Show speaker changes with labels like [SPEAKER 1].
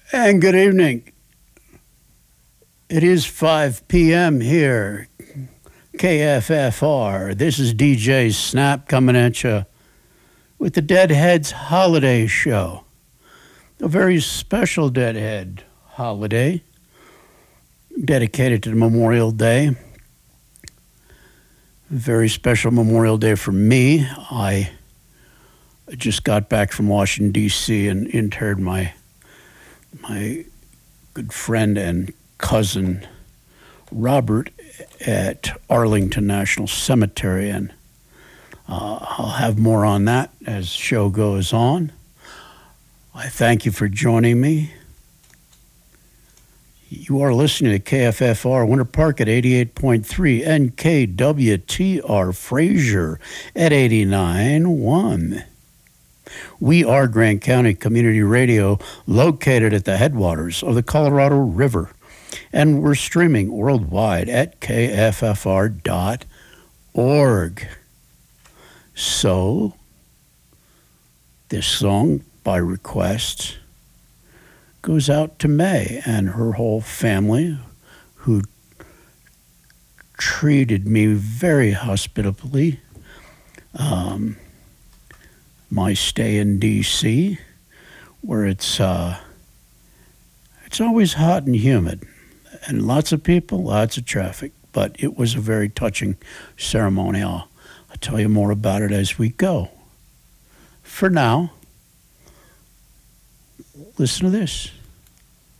[SPEAKER 1] And good evening. It is 5 p.m. here, KFFR. This is DJ Snap coming at you with the Deadheads Holiday Show. A very special Deadhead holiday dedicated to Memorial Day. A very special Memorial Day for me. I just got back from Washington, D.C. and interred my good friend and cousin Robert at Arlington National Cemetery, and I'll have more on that as the show goes on. I thank you for joining me. You are listening to KFFR Winter Park at 88.3 and KWTR Fraser at 89.1. We are Grant County Community Radio, located at the headwaters of the Colorado River, and we're streaming worldwide at kffr.org. So, this song, by request, goes out to May and her whole family, who treated me very hospitably. My stay in D.C., where it's always hot and humid, and lots of people, lots of traffic, but it was a very touching ceremony. I'll tell you more about it as we go. For now, listen to this.